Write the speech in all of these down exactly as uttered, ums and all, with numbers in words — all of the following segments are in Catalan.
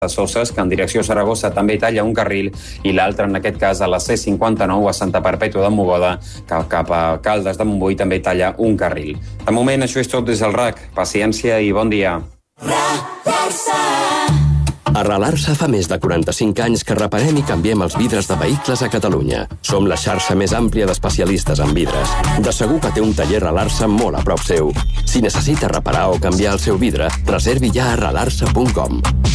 Soses, que en direcció a Saragossa també talla un carril, i l'altre, en aquest cas, a la C cinquanta-nou, a Santa Perpètua de Mogoda, que cap a Caldes de Montbui també talla un carril. De moment, això és tot des del R A C. Paciència i bon dia. Arrelar-se fa més de quaranta-cinc anys que reparem i canviem els vidres de vehicles a Catalunya. Som la xarxa més àmplia d'especialistes en vidres. De segur que té un taller Arrelar-se molt a prop seu. Si necessita reparar o canviar el seu vidre, reservi ja a arrelar-se punt com.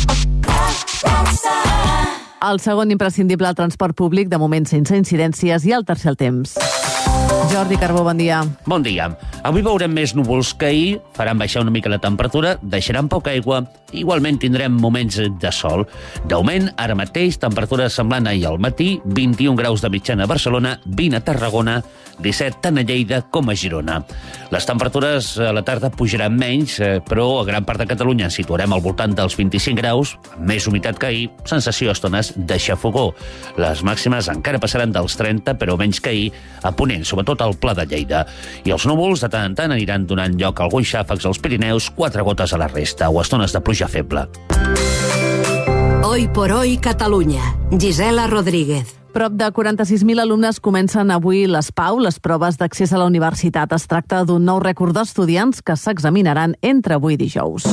El segon imprescindible al transport públic, de moment sense incidències, i el tercer al temps. Jordi Carbó, bon dia. Bon dia. Avui veurem més núvols que ahir, faran baixar una mica la temperatura, deixaran poca aigua, igualment tindrem moments de sol. D'augment, ara mateix, temperatura semblant ahir al matí, vint-i-un graus de mitjana a Barcelona, vint a Tarragona, disset tant a Lleida com a Girona. Les temperatures a la tarda pujaran menys, però a gran part de Catalunya ens situarem al voltant dels vint-i-cinc graus, amb més humitat que ahir, sensació a estones de xafogó. Les màximes encara passaran dels trenta, però menys que ahir, a Ponent, sobretot al Pla de Lleida. I els núvols de tant en tant aniran donant lloc a alguns xàfecs als Pirineus, quatre gotes a la resta o estones de pluja feble. Hoy por hoy Catalunya. Gisela Rodríguez. Prop de quaranta-sis mil alumnes comencen avui les P A U, les proves d'accés a la universitat. Es tracta d'un nou rècord d'estudiants que s'examinaran entre avui i dijous.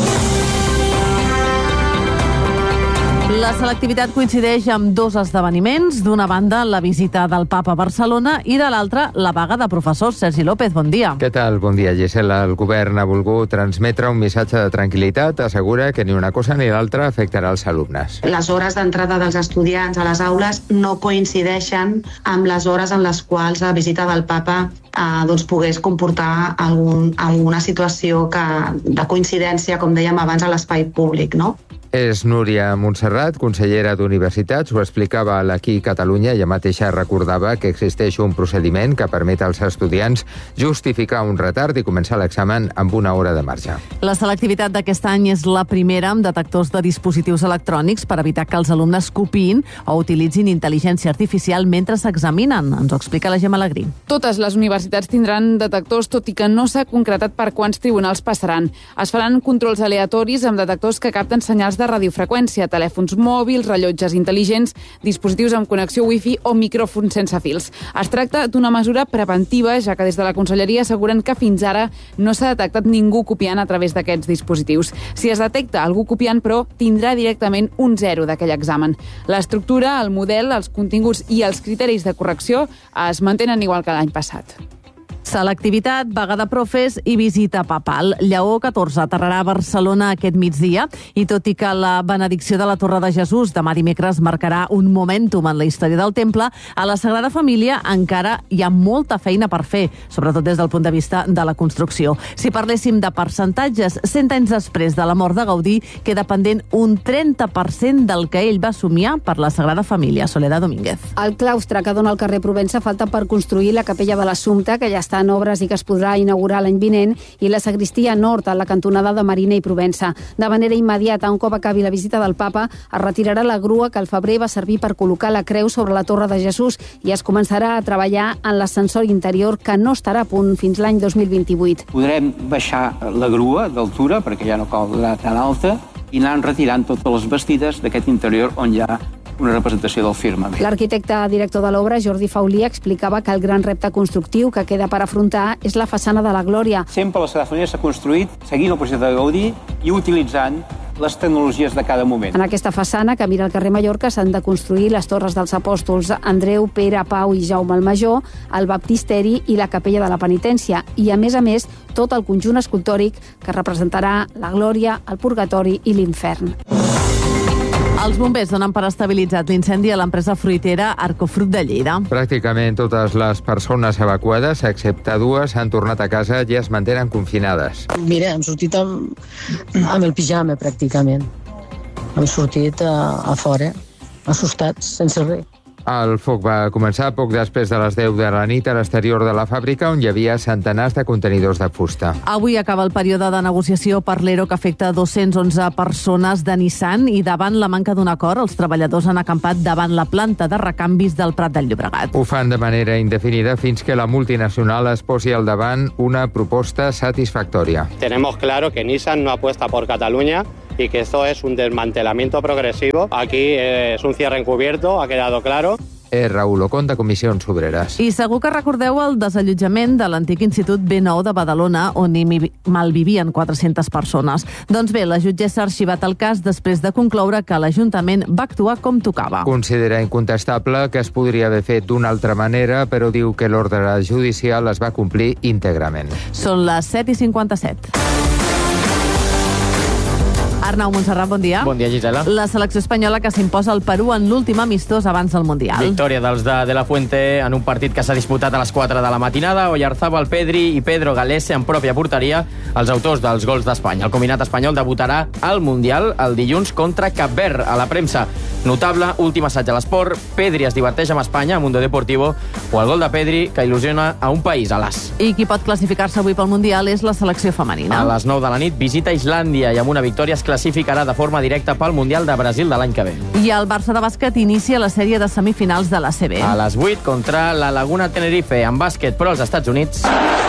La selectivitat coincideix amb dos esdeveniments. D'una banda, la visita del Papa a Barcelona i de l'altra, la vaga de professors. Sergi López, bon dia. Què tal? Bon dia, Gisela. El govern ha volgut transmetre un missatge de tranquil·litat. Assegura que ni una cosa ni l'altra afectarà els alumnes. Les hores d'entrada dels estudiants a les aules no coincideixen amb les hores en les quals la visita del Papa eh, doncs pogués comportar algun, alguna situació que, de coincidència, com dèiem abans, a l'espai públic, no? És Núria Montserrat, consellera d'Universitats, ho explicava a l'Aquí Catalunya. Ella mateixa recordava que existeix un procediment que permet als estudiants justificar un retard i començar l'examen amb una hora de marge. La selectivitat d'aquest any és la primera amb detectors de dispositius electrònics per evitar que els alumnes copiïn o utilitzin intel·ligència artificial mentre s'examinen. Ens ho explica la Gemma Alegrí. Totes les universitats tindran detectors, tot i que no s'ha concretat per quants tribunals passaran. Es faran controls aleatoris amb detectors que capten senyals de de radiofreqüència, telèfons mòbils, rellotges intel·ligents, dispositius amb connexió wifi o micròfons sense fils. Es tracta d'una mesura preventiva, ja que des de la Conselleria asseguren que fins ara no s'ha detectat ningú copiant a través d'aquests dispositius. Si es detecta algú copiant, però, tindrà directament un zero d'aquell examen. L'estructura, el model, els continguts i els criteris de correcció es mantenen igual que l'any passat. Selectivitat, vaga de profes i visita papal. Lleó catorze aterrarà a Barcelona aquest migdia i tot i que la benedicció de la Torre de Jesús demà dimecres marcarà un momentum en la història del temple, a la Sagrada Família encara hi ha molta feina per fer, sobretot des del punt de vista de la construcció. Si parléssim de percentatges, cent anys després de la mort de Gaudí, queda pendent un trenta per cent del que ell va somiar per la Sagrada Família. Soledad Domínguez. El claustre que dona al carrer Provença falta per construir la capella de l'Assumpte, que ja està en obres i que es podrà inaugurar l'any vinent, i la sagristia nord a la cantonada de Marina i Provença. De manera immediata, un cop acabi la visita del Papa, es retirarà la grua que al febrer va servir per col·locar la creu sobre la Torre de Jesús i es començarà a treballar en l'ascensor interior, que no estarà a punt fins l'any dos mil vint-i-vuit. Podrem baixar la grua d'altura, perquè ja no caldrà tan alta, i anar retirant totes les bastides d'aquest interior on hi ha una representació del firmament. L'arquitecte director de l'obra, Jordi Faulí, explicava que el gran repte constructiu que queda per afrontar és la façana de la Glòria. Sempre la Sagrada Família s'ha construït seguint el projecte de Gaudí i utilitzant les tecnologies de cada moment. En aquesta façana, que mira al carrer Mallorca, s'han de construir les torres dels apòstols Andreu, Pere, Pau i Jaume el Major, el baptisteri i la capella de la penitència. I, a més a més, tot el conjunt escultòric que representarà la Glòria, el Purgatori i l'Infern. Els bombers donen per estabilitzat l'incendi a l'empresa fruitera Arcofrut de Lleida. Pràcticament totes les persones evacuades, excepte dues, han tornat a casa i es mantenen confinades. Mira, hem sortit amb, amb el pijama, pràcticament. Hem sortit a, a fora, assustats, sense res. El foc va començar poc després de les deu de la nit a l'exterior de la fàbrica, on hi havia centenars de contenidors de fusta. Avui acaba el període de negociació per l'E R O que afecta dos-cents onze persones de Nissan i davant la manca d'un acord, els treballadors han acampat davant la planta de recanvis del Prat del Llobregat. Ho fan de manera indefinida fins que la multinacional es posi al davant una proposta satisfactòria. Tenemos claro que Nissan no apuesta por Cataluña y que esto es un desmantelamiento progresivo. Aquí eh, es un cierre encubierto, ha quedado claro. És Raül Ocon, de Comissions Obreres. I segur que recordeu el desallotjament de l'antic Institut B nou de Badalona, on hi malvivien quatre-centes persones. Doncs bé, la jutgessa ha arxivat el cas després de concloure que l'Ajuntament va actuar com tocava. Considera incontestable que es podria haver fet d'una altra manera, però diu que l'ordre judicial es va complir íntegrament. Són les set i cinquanta-set. Arnau Montserrat, bon dia. Bon dia, Gisela. La selecció espanyola que s'imposa al Perú en l'últim amistós abans del Mundial. Victòria dels de De La Fuente en un partit que s'ha disputat a les quatre de la matinada. Oyarzábal, Pedri i Pedro Galese en pròpia porteria, els autors dels gols d'Espanya. El combinat espanyol debutarà al Mundial el dilluns contra Cap Verd. A la premsa, notable, últim assaig a l'esport, Pedri es diverteix amb Espanya, a Mundo Deportivo, o el gol de Pedri que il·lusiona a un país, a l'As. I qui pot classificar-se avui pel Mundial és la selecció femenina. A les nou de la nit visita Islàndia i amb una victòria es classificarà de forma directa pel Mundial de Brasil de l'any que ve. I el Barça de bàsquet inicia la sèrie de semifinals de l'A C B. A les vuit contra la Laguna Tenerife en bàsquet, però als Estats Units.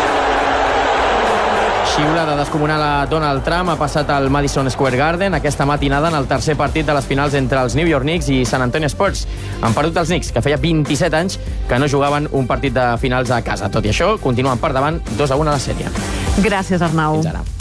Xiulada descomunal a Donald Trump ha passat al Madison Square Garden aquesta matinada en el tercer partit de les finals entre els New York Knicks i San Antonio Spurs. Han perdut els Knicks, que feia vint-i-set anys que no jugaven un partit de finals a casa. Tot i això, continuen per davant dos a un a la sèrie. Gràcies, Arnau. Fins ara.